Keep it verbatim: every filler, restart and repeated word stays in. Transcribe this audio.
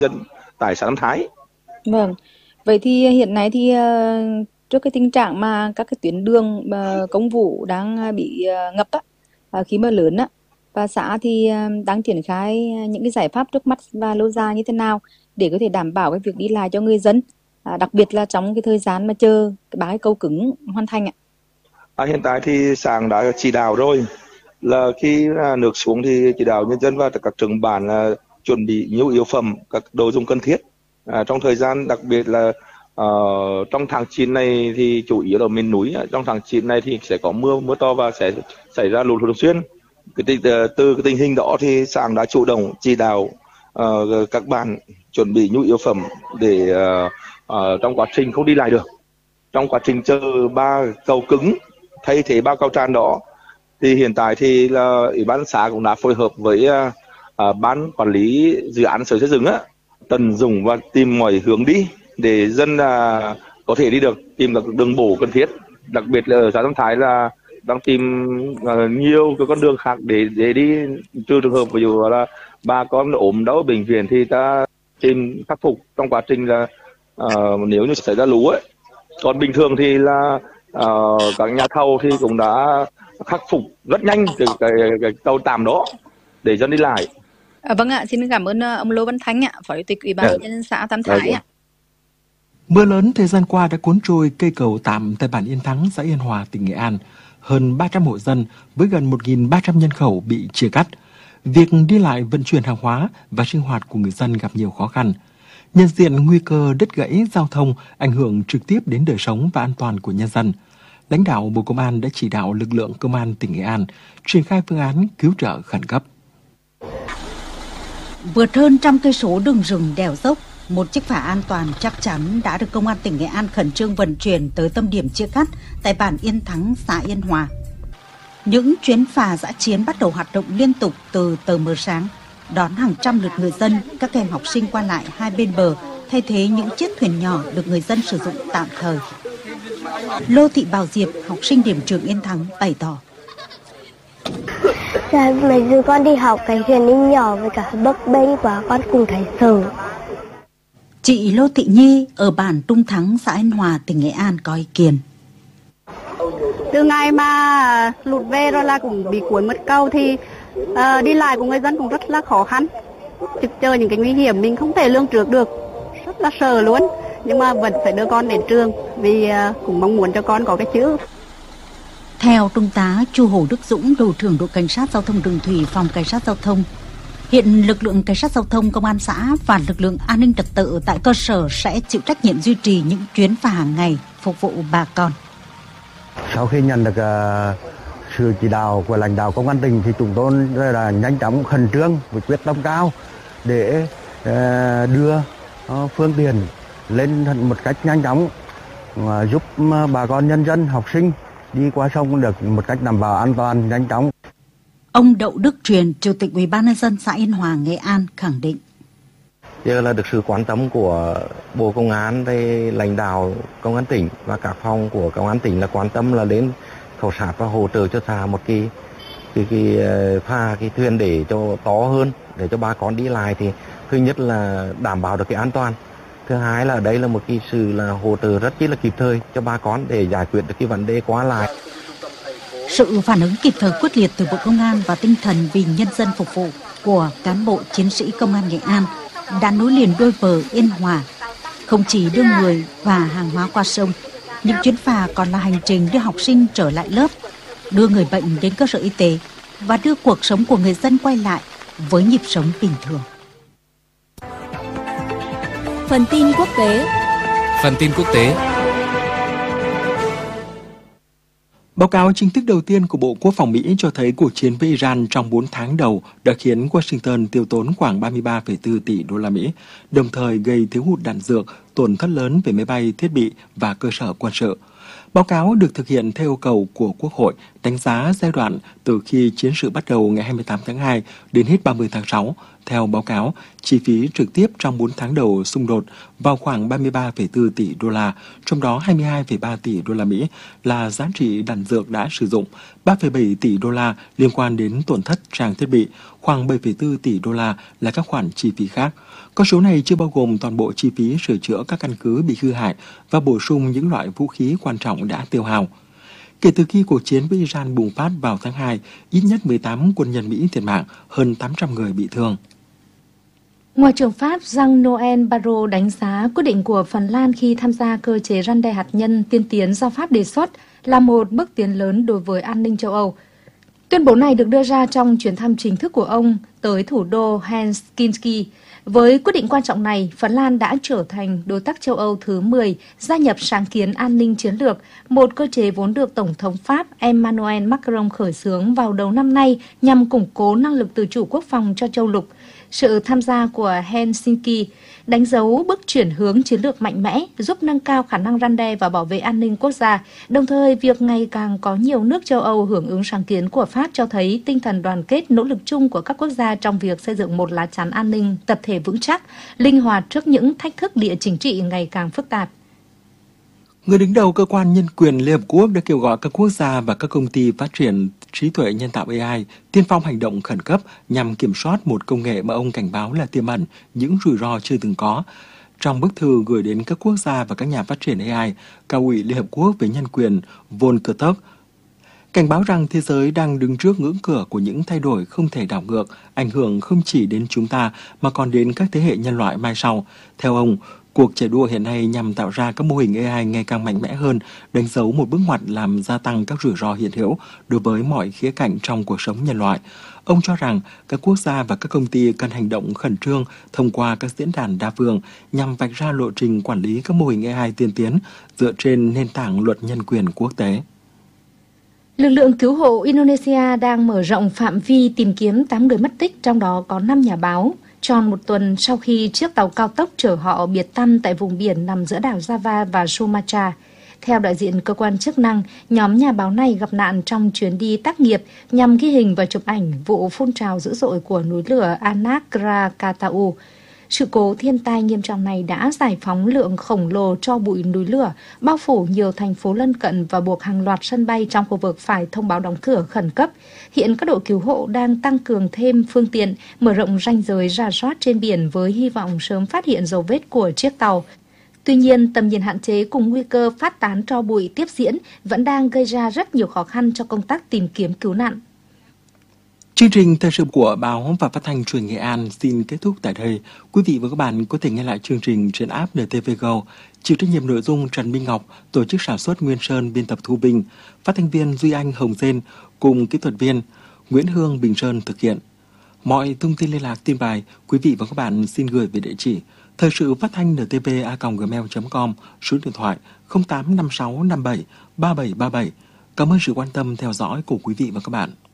dân tại xã Tam Thái. Vâng, vậy thì hiện nay thì uh, trước cái tình trạng mà các cái tuyến đường uh, công vụ đang bị uh, ngập á, uh, khi mưa lớn á, và xã thì uh, đang triển khai những cái giải pháp trước mắt và lâu dài như thế nào để có thể đảm bảo cái việc đi lại cho người dân, uh, đặc biệt là trong cái thời gian mà chờ cái ba cái cầu cứng hoàn thành ạ. À, hiện tại thì xã đã chỉ đạo rồi, là khi à, nước xuống thì chỉ đạo nhân dân và các trưởng bản là chuẩn bị nhu yếu phẩm, các đồ dùng cần thiết. À, trong thời gian đặc biệt là uh, trong tháng chín này thì chủ yếu là miền núi, trong tháng chín này thì sẽ có mưa mưa to và sẽ xảy ra lụt thường xuyên. Cái tình, từ cái tình hình đó thì xã đã chủ động chỉ đạo uh, các bản chuẩn bị nhu yếu phẩm để uh, uh, trong quá trình không đi lại được, trong quá trình chờ ba cầu cứng thay thế ba cầu tràn đó, thì hiện tại thì là ủy ban xã cũng đã phối hợp với uh, uh, ban quản lý dự án sở xây dựng á, tận dụng và tìm mọi hướng đi để dân uh, có thể đi được, tìm được đường bổ cần thiết. Đặc biệt là ở xã Tam Thái là đang tìm uh, nhiều cái con đường khác để để đi, trừ trường hợp ví dụ là ba con ốm đau ở bệnh viện thì ta tìm khắc phục trong quá trình là uh, nếu như xảy ra lũ ấy. Còn bình thường thì là uh, các nhà thầu thì cũng đã khắc phục rất nhanh cái, cái, cái cầu tạm đó để dân đi lại. À, vâng ạ, xin cảm ơn uh, ông Lô Văn Thanh ạ, Phó Chủ tịch Ủy ban nhân dân xã Tam Thái ạ. Mưa lớn thời gian qua đã cuốn trôi cây cầu tạm tại bản Yên Thắng, xã Yên Hòa, tỉnh Nghệ An. Hơn ba trăm hộ dân với gần một nghìn ba trăm nhân khẩu bị chia cắt. Việc đi lại vận chuyển hàng hóa và sinh hoạt của người dân gặp nhiều khó khăn. Nhận diện nguy cơ đứt gãy giao thông ảnh hưởng trực tiếp đến đời sống và an toàn của nhân dân, lãnh đạo Bộ Công an đã chỉ đạo lực lượng công an tỉnh Nghệ An triển khai phương án cứu trợ khẩn cấp. Vượt hơn trăm cây số đường rừng đèo dốc, một chiếc phà an toàn chắc chắn đã được Công an tỉnh Nghệ An khẩn trương vận chuyển tới tâm điểm chia cắt tại bản Yên Thắng, xã Yên Hòa. Những chuyến phà dã chiến bắt đầu hoạt động liên tục từ tờ mờ sáng, đón hàng trăm lượt người dân, các em học sinh qua lại hai bên bờ, thay thế những chiếc thuyền nhỏ được người dân sử dụng tạm thời. Lô Thị Bảo Diệp, học sinh điểm trường Yên Thắng bày tỏ. Dạ, mấy đứa con đi học cái thuyền đi nhỏ với cả bấp bênh quá, con cũng thấy sợ. Chị Lô Thị Nhi ở bản Tung Thắng, xã Yên Hòa, tỉnh Nghệ An có ý kiến. Từ ngày mà lụt về rồi là cũng bị cuốn mất cầu thì uh, đi lại của người dân cũng rất là khó khăn. Trực chờ những cái nguy hiểm mình không thể lường trước được, rất là sợ luôn. Nhưng mà vẫn phải đưa con đến trường vì uh, cũng mong muốn cho con có cái chữ. Theo Trung tá Chu Hồ Đức Dũng, đội trưởng đội cảnh sát giao thông đường thủy, phòng cảnh sát giao thông, hiện lực lượng cảnh sát giao thông, công an xã và lực lượng an ninh trật tự tại cơ sở sẽ chịu trách nhiệm duy trì những chuyến phà hàng ngày phục vụ bà con. Sau khi nhận được uh, sự chỉ đạo của lãnh đạo công an tỉnh thì chúng tôi là nhanh chóng khẩn trương với quyết tâm cao để uh, đưa uh, phương tiện lên một cách nhanh chóng, uh, giúp uh, bà con nhân dân, học sinh đi qua sông được một cách đảm bảo an toàn, nhanh chóng. Ông Đậu Đức Truyền, Chủ tịch Ủy ban nhân dân xã Yên Hòa, Nghệ An khẳng định. Giờ là được sự quan tâm của Bộ Công an, về lãnh đạo công an tỉnh và các phòng của công an tỉnh là quan tâm là đến khảo sát và hỗ trợ cho xã một cái cái cái pha cái thuyền để cho to hơn, để cho bà con đi lại thì thứ nhất là đảm bảo được cái an toàn, thứ hai là đây là một cái sự là hỗ trợ rất chi là kịp thời cho bà con để giải quyết được cái vấn đề qua lại. Sự phản ứng kịp thời quyết liệt từ Bộ Công an và tinh thần vì nhân dân phục vụ của cán bộ chiến sĩ Công an Nghệ An đã nối liền đôi bờ Yên Hòa, không chỉ đưa người và hàng hóa qua sông, những chuyến phà còn là hành trình đưa học sinh trở lại lớp, đưa người bệnh đến cơ sở y tế và đưa cuộc sống của người dân quay lại với nhịp sống bình thường. Phần tin quốc tế. Phần tin quốc tế. Báo cáo chính thức đầu tiên của Bộ Quốc phòng Mỹ cho thấy cuộc chiến với Iran trong bốn tháng đầu đã khiến Washington tiêu tốn khoảng ba mươi ba phẩy bốn tỷ đô la Mỹ, đồng thời gây thiếu hụt đạn dược, tổn thất lớn về máy bay, thiết bị và cơ sở quân sự. Báo cáo được thực hiện theo yêu cầu của Quốc hội, đánh giá giai đoạn từ khi chiến sự bắt đầu ngày hai mươi tám tháng hai đến hết ba mươi tháng sáu. Theo báo cáo, chi phí trực tiếp trong bốn tháng đầu xung đột vào khoảng ba mươi ba phẩy bốn tỷ đô la, trong đó hai mươi hai phẩy ba tỷ đô la Mỹ là giá trị đạn dược đã sử dụng, ba phẩy bảy tỷ đô la liên quan đến tổn thất trang thiết bị, khoảng bảy phẩy bốn tỷ đô la là các khoản chi phí khác. Con số này chưa bao gồm toàn bộ chi phí sửa chữa các căn cứ bị hư hại và bổ sung những loại vũ khí quan trọng đã tiêu hao. Kể từ khi cuộc chiến với Iran bùng phát vào tháng hai, ít nhất mười tám quân nhân Mỹ thiệt mạng, hơn tám trăm người bị thương. Ngoại trưởng Pháp Jean-Noël Barrot đánh giá quyết định của Phần Lan khi tham gia cơ chế răn đe hạt nhân tiên tiến do Pháp đề xuất là một bước tiến lớn đối với an ninh châu Âu. Tuyên bố này được đưa ra trong chuyến thăm chính thức của ông tới thủ đô Helsinki. Với quyết định quan trọng này, Phần Lan đã trở thành đối tác châu Âu thứ mười gia nhập sáng kiến an ninh chiến lược, một cơ chế vốn được Tổng thống Pháp Emmanuel Macron khởi xướng vào đầu năm nay nhằm củng cố năng lực tự chủ quốc phòng cho châu lục. Sự tham gia của Helsinki đánh dấu bước chuyển hướng chiến lược mạnh mẽ, giúp nâng cao khả năng răn đe và bảo vệ an ninh quốc gia. Đồng thời, việc ngày càng có nhiều nước châu Âu hưởng ứng sáng kiến của Pháp cho thấy tinh thần đoàn kết, nỗ lực chung của các quốc gia trong việc xây dựng một lá chắn an ninh tập thể vững chắc, linh hoạt trước những thách thức địa chính trị ngày càng phức tạp. Người đứng đầu cơ quan nhân quyền Liên Hợp Quốc đã kêu gọi các quốc gia và các công ty phát triển trí tuệ nhân tạo A I tiên phong hành động khẩn cấp nhằm kiểm soát một công nghệ mà ông cảnh báo là tiềm ẩn những rủi ro chưa từng có. Trong bức thư gửi đến các quốc gia và các nhà phát triển A I, Cao ủy Liên Hợp Quốc về nhân quyền Volker Turk cảnh báo rằng thế giới đang đứng trước ngưỡng cửa của những thay đổi không thể đảo ngược, ảnh hưởng không chỉ đến chúng ta mà còn đến các thế hệ nhân loại mai sau. Theo ông, cuộc chạy đua hiện nay nhằm tạo ra các mô hình A I ngày càng mạnh mẽ hơn, đánh dấu một bước ngoặt làm gia tăng các rủi ro hiện hữu đối với mọi khía cạnh trong cuộc sống nhân loại. Ông cho rằng các quốc gia và các công ty cần hành động khẩn trương thông qua các diễn đàn đa phương nhằm vạch ra lộ trình quản lý các mô hình A I tiên tiến dựa trên nền tảng luật nhân quyền quốc tế. Lực lượng cứu hộ Indonesia đang mở rộng phạm vi tìm kiếm tám người mất tích, trong đó có năm nhà báo. Tròn một tuần sau khi chiếc tàu cao tốc chở họ biệt tăm tại vùng biển nằm giữa đảo Java và Sumatra. Theo đại diện cơ quan chức năng, nhóm nhà báo này gặp nạn trong chuyến đi tác nghiệp nhằm ghi hình và chụp ảnh vụ phun trào dữ dội của núi lửa Anak Krakatau. Sự cố thiên tai nghiêm trọng này đã giải phóng lượng khổng lồ tro bụi núi lửa, bao phủ nhiều thành phố lân cận và buộc hàng loạt sân bay trong khu vực phải thông báo đóng cửa khẩn cấp. Hiện các đội cứu hộ đang tăng cường thêm phương tiện, mở rộng ranh giới rà soát trên biển với hy vọng sớm phát hiện dấu vết của chiếc tàu. Tuy nhiên, tầm nhìn hạn chế cùng nguy cơ phát tán tro bụi tiếp diễn vẫn đang gây ra rất nhiều khó khăn cho công tác tìm kiếm cứu nạn. Chương trình thời sự của Báo và Phát thanh Truyền hình Nghệ An xin kết thúc tại đây. Quý vị và các bạn có thể nghe lại chương trình trên app en tê vê Go. Chịu trách nhiệm nội dung Trần Minh Ngọc, tổ chức sản xuất Nguyên Sơn, biên tập Thu Vinh, phát thanh viên Duy Anh Hồng Dên cùng kỹ thuật viên Nguyễn Hương Bình Sơn thực hiện. Mọi thông tin liên lạc tin bài, quý vị và các bạn xin gửi về địa chỉ thời sự phát thanh en tê vê a còng gmail chấm com, số điện thoại không tám năm sáu năm bảy ba bảy ba bảy. Cảm ơn sự quan tâm theo dõi của quý vị và các bạn.